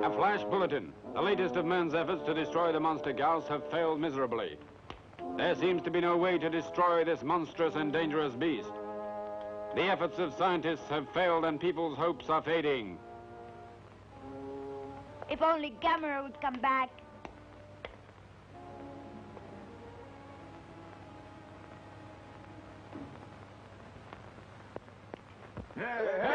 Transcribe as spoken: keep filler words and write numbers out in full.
A flash bulletin. The latest of man's efforts to destroy the monster Gauss have failed miserably. There seems to be no way to destroy this monstrous and dangerous beast. The efforts of scientists have failed and people's hopes are fading. If only Gamera would come back. Hey, hey.